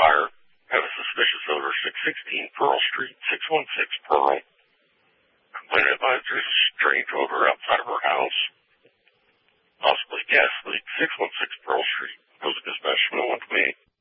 fire. Have a suspicious odor, 616 Pearl Street, 616 Pearl. Complaint advised there's a strange odor outside of her house. Possibly gas leak, 616 Pearl Street. Goes to dispatch, no one to me.